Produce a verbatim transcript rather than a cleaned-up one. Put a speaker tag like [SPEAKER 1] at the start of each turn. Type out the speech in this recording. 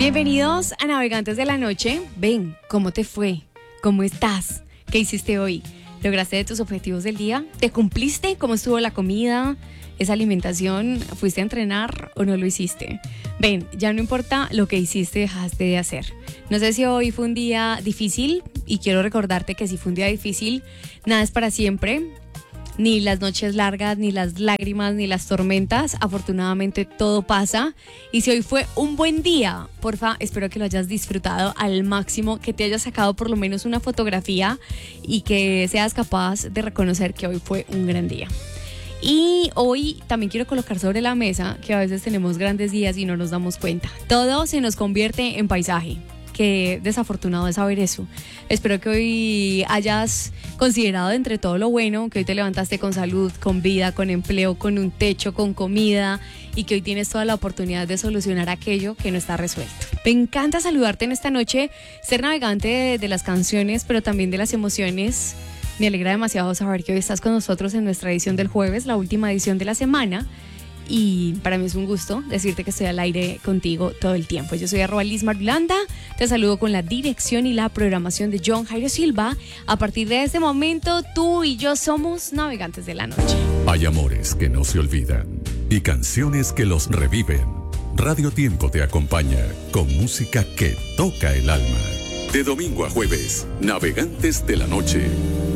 [SPEAKER 1] Bienvenidos a Navegantes de la Noche. Ven, ¿cómo te fue? ¿Cómo estás? ¿Qué hiciste hoy? ¿Lograste de tus objetivos del día? ¿Te cumpliste? ¿Cómo estuvo la comida? ¿Esa alimentación? ¿Fuiste a entrenar o no lo hiciste? Ven, ya no importa lo que hiciste, dejaste de hacer. No sé si hoy fue un día difícil y quiero recordarte que si fue un día difícil, nada es para siempre. Ni las noches largas, ni las lágrimas, ni las tormentas. Afortunadamente todo pasa. Y si hoy fue un buen día, porfa, espero que lo hayas disfrutado al máximo, que te hayas sacado por lo menos una fotografía y que seas capaz de reconocer que hoy fue un gran día. Y hoy también quiero colocar sobre la mesa que a veces tenemos grandes días y no nos damos cuenta. Todo se nos convierte en paisaje. Qué desafortunado es saber eso. Espero que hoy hayas considerado entre todo lo bueno, que hoy te levantaste con salud, con vida, con empleo, con un techo, con comida y que hoy tienes toda la oportunidad de solucionar aquello que no está resuelto. Me encanta saludarte en esta noche, ser navegante de, de las canciones, pero también de las emociones. Me alegra demasiado saber que hoy estás con nosotros en nuestra edición del jueves, la última edición de la semana. Y para mí es un gusto decirte que estoy al aire contigo todo el tiempo. Yo soy arroba Liz Marulanda, te saludo con la dirección y la programación de John Jairo Silva. A partir de este momento, tú y yo somos Navegantes de la Noche.
[SPEAKER 2] Hay amores que no se olvidan y canciones que los reviven. Radio Tiempo te acompaña con música que toca el alma. De domingo a jueves, Navegantes de la Noche.